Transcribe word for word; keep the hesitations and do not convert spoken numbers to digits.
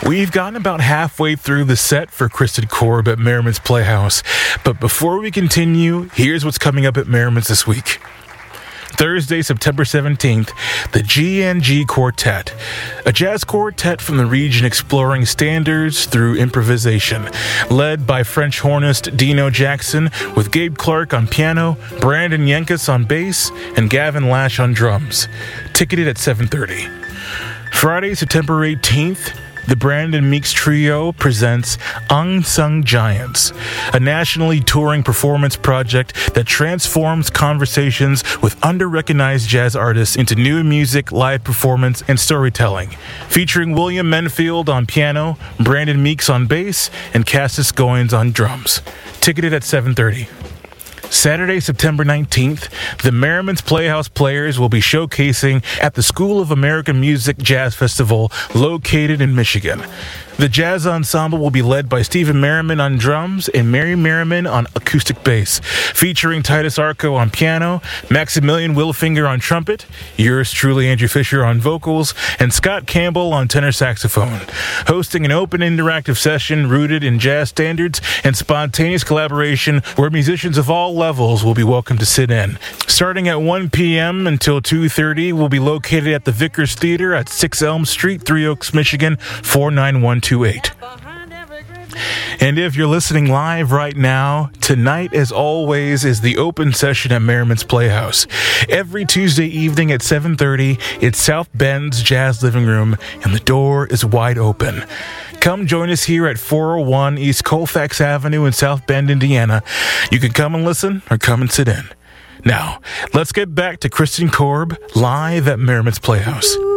We've gotten about halfway through the set for Kristen Korb at Merriman's Playhouse, but before we continue, here's what's coming up at Merriman's this week. Thursday, September seventeenth, the G N G Quartet, a jazz quartet from the region exploring standards through improvisation, led by French hornist Dino Jackson, with Gabe Clark on piano, Brandon Yenkus on bass, and Gavin Lash on drums. Ticketed at seven thirty. Friday, September eighteenth, the Brandon Meeks Trio presents Unsung Giants, a nationally touring performance project that transforms conversations with under-recognized jazz artists into new music, live performance, and storytelling. Featuring William Menfield on piano, Brandon Meeks on bass, and Cassis Goins on drums. Ticketed at seven thirty. Saturday, September nineteenth, the Merriman's Playhouse Players will be showcasing at the School of American Music Jazz Festival located in Michigan. The jazz ensemble will be led by Stephen Merriman on drums and Mary Merriman on acoustic bass, featuring Titus Arco on piano, Maximilian Wilfinger on trumpet, yours truly Andrew Fisher on vocals, and Scott Campbell on tenor saxophone, hosting an open interactive session rooted in jazz standards and spontaneous collaboration where musicians of all levels will be welcome to sit in. Starting at one p.m. until two thirty, will be located at the Vickers Theater at six Elm Street, Three Oaks, Michigan, four nine one two eight. And if you're listening live right now, tonight, as always, is the open session at Merriman's Playhouse. Every Tuesday evening at seven thirty, it's South Bend's Jazz Living Room, and the door is wide open. Come join us here at four oh one East Colfax Avenue in South Bend, Indiana. You can come and listen or come and sit in. Now, let's get back to Kristen Korb live at Merriman's Playhouse.